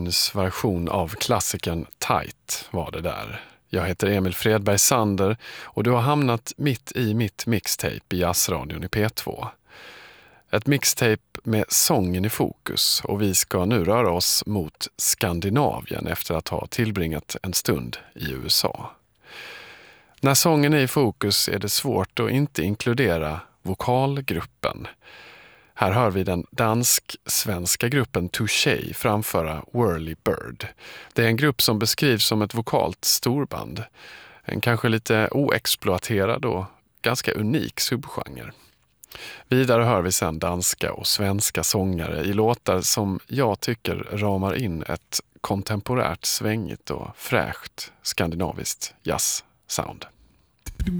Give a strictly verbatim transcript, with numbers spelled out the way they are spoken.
version av klassikern Tight var det där. Jag heter Emil Fredberg Sander och du har hamnat mitt i mitt mixtape i Jazzradion i P två. Ett mixtape med sången i fokus, och vi ska nu röra oss mot Skandinavien efter att ha tillbringat en stund i U S A. När sången är i fokus är det svårt att inte inkludera vokalgruppen. Här hör vi den dansk-svenska gruppen Touché framföra Whirly Bird. Det är en grupp som beskrivs som ett vokalt storband. En kanske lite oexploaterad och ganska unik subgenre. Vidare hör vi sedan danska och svenska sångare i låtar som jag tycker ramar in ett kontemporärt, svängigt och fräscht skandinaviskt jazzsound.